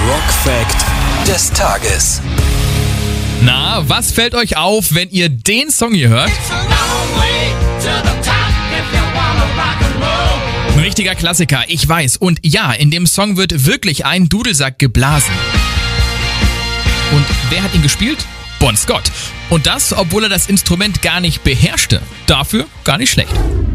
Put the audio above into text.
Rock-Fact des Tages. Na, was fällt euch auf, wenn ihr den Song hier hört? Ein richtiger Klassiker, ich weiß. Und ja, in dem Song wird wirklich ein Dudelsack geblasen. Und wer hat ihn gespielt? Bon Scott. Und das, obwohl er das Instrument gar nicht beherrschte. Dafür gar nicht schlecht.